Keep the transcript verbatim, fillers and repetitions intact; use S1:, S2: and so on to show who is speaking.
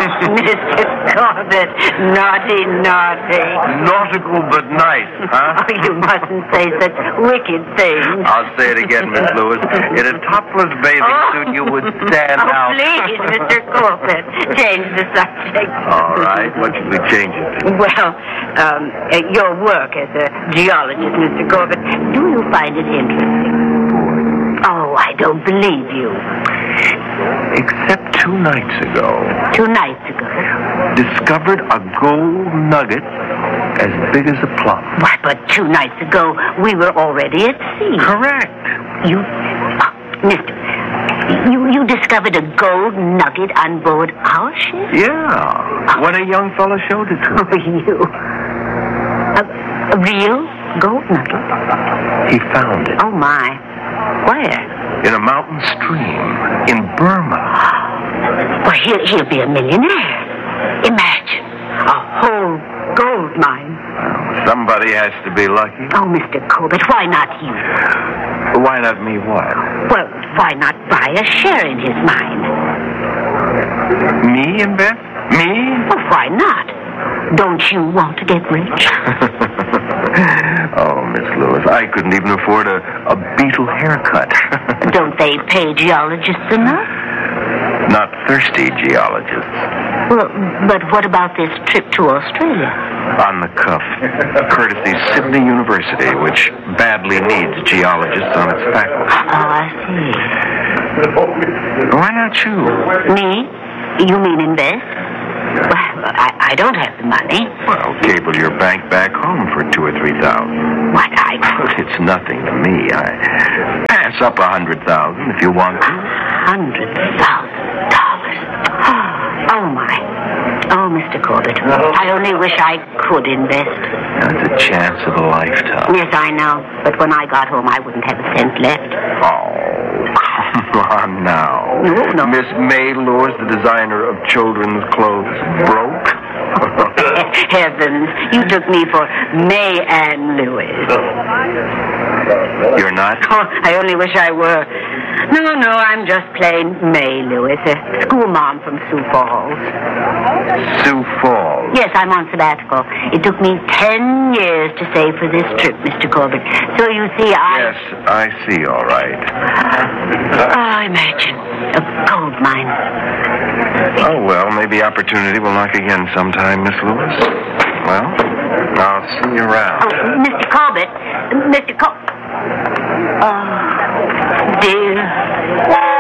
S1: Mister Corbett, naughty, naughty.
S2: Nautical but nice, huh?
S1: Oh, you mustn't say such wicked things.
S2: I'll say it again, Miss Lewis. In a topless bathing
S1: Oh.
S2: suit, you would stand
S1: oh,
S2: out.
S1: please, Mister Corbett, change the subject.
S2: All right. What should we change it to?
S1: Well, um, uh, your work as a geologist, Mister Corbett, do you find it interesting? Oh, I don't believe you.
S2: Except two nights ago,
S1: Two nights ago.
S2: discovered a gold nugget as big as a plum.
S1: Why, but two nights ago, we were already at sea.
S2: Correct.
S1: You, uh, mister, you, you discovered a gold nugget on board our ship?
S2: Yeah. When a young fellow showed it to me.
S1: Oh, you. A, a real gold nugget?
S2: He found it
S1: Oh, my. Where?
S2: in a mountain stream in Burma.
S1: Well, he'll, he'll be a millionaire. Imagine. A whole gold mine.
S2: Well, somebody has to be lucky.
S1: Oh, Mister Corbett, why not you?
S2: Why not me what?
S1: Well, why not buy a share in his mine?
S2: Me invest? Me?
S1: Well, why not? Don't you want to get rich?
S2: Oh, Miss Lewis, I couldn't even afford a, a beetle haircut.
S1: Don't they pay geologists enough?
S2: Not thirsty geologists.
S1: Well, but what about this trip to Australia?
S2: On the cuff. Courtesy Sydney University, which badly needs geologists on its faculty.
S1: Oh, I see.
S2: Why not you?
S1: Me? You mean invest? Well, I, I don't have the money.
S2: Well, cable your bank back home for two or three thousand.
S1: What, I...
S2: It's nothing to me. I pass up a hundred thousand if you want to.
S1: Hundred thousand dollars. Oh, my. Oh, Mister Corbett, I only wish I could invest.
S2: That's a chance of a lifetime.
S1: Yes, I know. But when I got home, I wouldn't have a cent left.
S2: Oh, come on now.
S1: No, no.
S2: Miss May Lewis, the designer of children's clothes, broke?
S1: Heavens, you took me for May Ann Lewis.
S2: You're not?
S1: Oh, I only wish I were. No, no, I'm just plain May Lewis, a school mom from Sioux Falls.
S2: Sioux Falls.
S1: Yes, I'm on sabbatical. It took me ten years to save for this trip, Mister Corbett. So you see, I...
S2: Yes, I see, all right.
S1: Oh, imagine. A gold mine.
S2: Oh, well, maybe opportunity will knock again sometime, Miss Lewis. Well, I'll see you around.
S1: Oh, Mister Corbett. Mister Cor... Oh, dear.